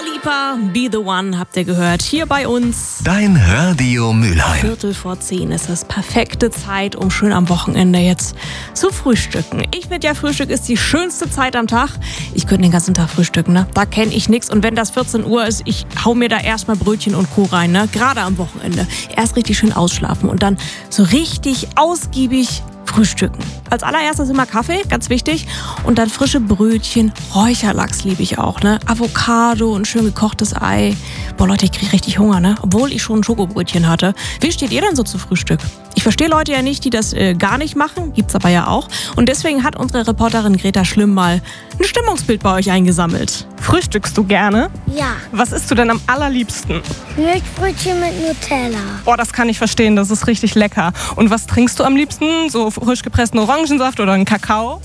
Lipa, Be the One habt ihr gehört. Hier bei uns. Dein Radio Mülheim. 9:45 ist das perfekte Zeit, um schön am Wochenende jetzt zu frühstücken. Ich finde ja, Frühstück ist die schönste Zeit am Tag. Ich könnte den ganzen Tag frühstücken, ne? Da kenne ich nichts. Und wenn das 14 Uhr ist, ich hau mir da erstmal Brötchen und Co. rein, ne? Gerade am Wochenende. Erst richtig schön ausschlafen und dann so richtig ausgiebig frühstücken. Als allererstes immer Kaffee, ganz wichtig. Und dann frische Brötchen, Räucherlachs liebe ich auch, ne? Avocado und schön gekochtes Ei. Boah, Leute, ich kriege richtig Hunger, ne? Obwohl ich schon ein Schokobrötchen hatte. Wie steht ihr denn so zu Frühstück? Ich verstehe Leute ja nicht, die das gar nicht machen. Gibt's aber ja auch. Und deswegen hat unsere Reporterin Greta Schlimm mal ein Stimmungsbild bei euch eingesammelt. Frühstückst du gerne? Ja, Was isst du denn am allerliebsten? Milchbrötchen mit Nutella. Boah, das kann ich verstehen, das ist richtig lecker. Und was trinkst du am liebsten? So frisch gepressten Orangensaft oder einen Kakao?